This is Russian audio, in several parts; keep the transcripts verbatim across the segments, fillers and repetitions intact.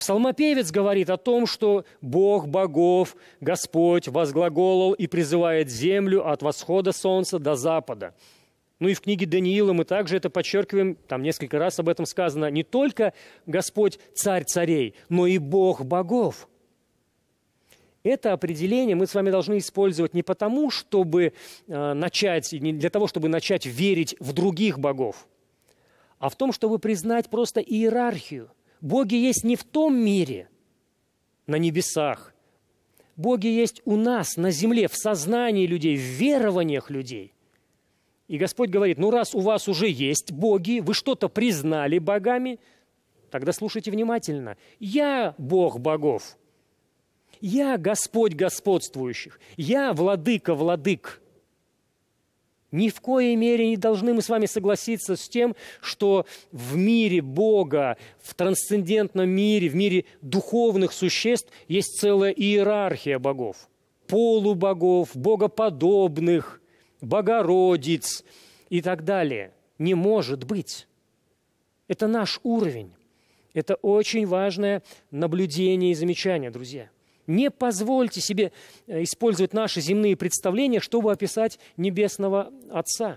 Псалмопевец говорит о том, что Бог богов, Господь возглаголал и призывает землю от восхода солнца до запада. Ну и в книге Даниила мы также это подчеркиваем, там несколько раз об этом сказано, не только Господь царь царей, но и Бог богов. Это определение мы с вами должны использовать не потому, чтобы э, начать, не для того, чтобы начать верить в других богов, а в том, чтобы признать просто иерархию. Боги есть не в том мире, на небесах. Боги есть у нас, на земле, в сознании людей, в верованиях людей. И Господь говорит, ну раз у вас уже есть боги, вы что-то признали богами, тогда слушайте внимательно. Я Бог богов. Я Господь господствующих. Я владыка владык. Ни в коей мере не должны мы с вами согласиться с тем, что в мире Бога, в трансцендентном мире, в мире духовных существ есть целая иерархия богов. Полубогов, богоподобных, богородиц и так далее. Не может быть. Это наш уровень. Это очень важное наблюдение и замечание, друзья. Не позвольте себе использовать наши земные представления, чтобы описать Небесного Отца.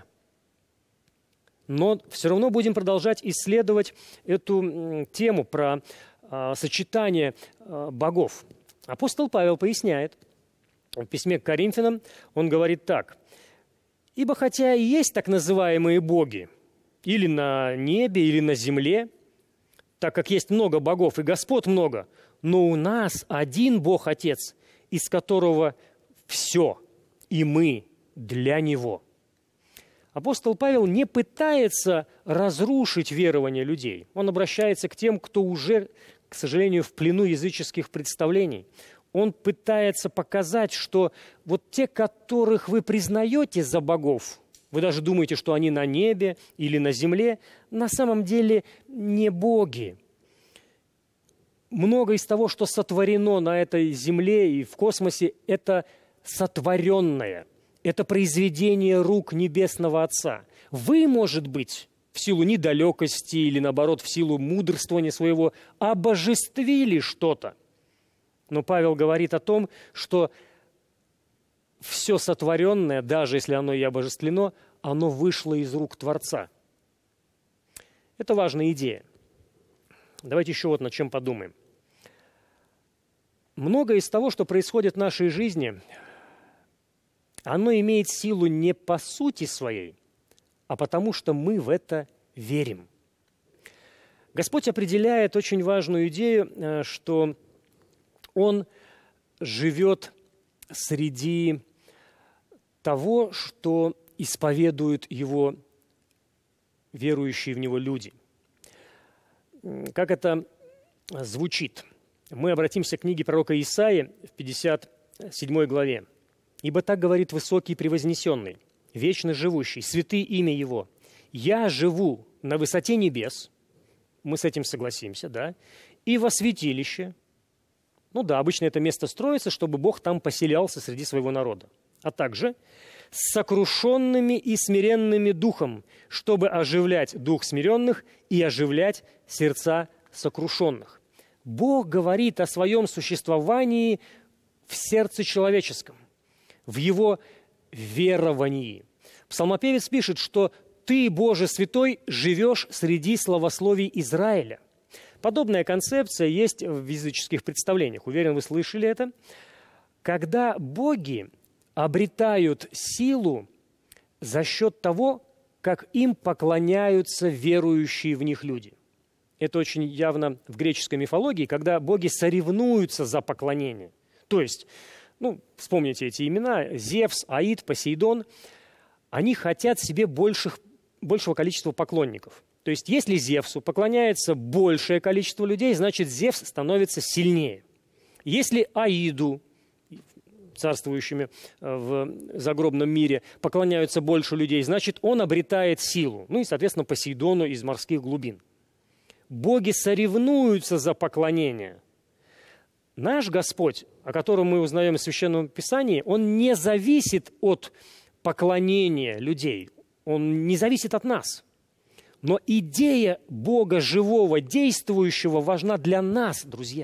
Но все равно будем продолжать исследовать эту тему про а, сочетание а, богов. Апостол Павел поясняет в письме к Коринфянам, он говорит так. «Ибо хотя и есть так называемые боги, или на небе, или на земле, так как есть много богов и господ много, но у нас один Бог Отец, из которого все, и мы для Него». Апостол Павел не пытается разрушить верование людей. Он обращается к тем, кто уже, к сожалению, в плену языческих представлений. Он пытается показать, что вот те, которых вы признаете за богов, вы даже думаете, что они на небе или на земле, на самом деле не боги. Много из того, что сотворено на этой земле и в космосе, это сотворенное, это произведение рук Небесного Отца. Вы, может быть, в силу недалекости или, наоборот, в силу мудрствования своего, обожествили что-то. Но Павел говорит о том, что все сотворенное, даже если оно и обожествлено, оно вышло из рук Творца. Это важная идея. Давайте еще вот над чем подумаем. Многое из того, что происходит в нашей жизни, оно имеет силу не по сути своей, а потому что мы в это верим. Господь определяет очень важную идею, что Он живет среди того, что исповедуют Его верующие в Него люди. Как это звучит? Мы обратимся к книге пророка Исаии в пятьдесят седьмой главе. «Ибо так говорит высокий и превознесенный, вечно живущий, святый имя Его. Я живу на высоте небес». Мы с этим согласимся, да? «И во святилище». Ну да, обычно это место строится, чтобы Бог там поселялся среди своего народа. А также «с сокрушенными и смиренными духом, чтобы оживлять дух смиренных и оживлять сердца сокрушенных». Бог говорит о своем существовании в сердце человеческом, в его веровании. Псалмопевец пишет, что «Ты, Боже Святой, живешь среди славословий Израиля». Подобная концепция есть в языческих представлениях. Уверен, вы слышали это. Когда боги обретают силу за счет того, как им поклоняются верующие в них люди. Это очень явно в греческой мифологии, когда боги соревнуются за поклонение. То есть, ну, вспомните эти имена, Зевс, Аид, Посейдон, они хотят себе больших, большего количества поклонников. То есть, если Зевсу поклоняется большее количество людей, значит, Зевс становится сильнее. Если Аиду, царствующими в загробном мире, поклоняются больше людей, значит, он обретает силу. Ну и, соответственно, Посейдону из морских глубин. Боги соревнуются за поклонение. Наш Господь, о котором мы узнаем в Священном Писании, Он не зависит от поклонения людей. Он не зависит от нас. Но идея Бога живого, действующего важна для нас, друзья.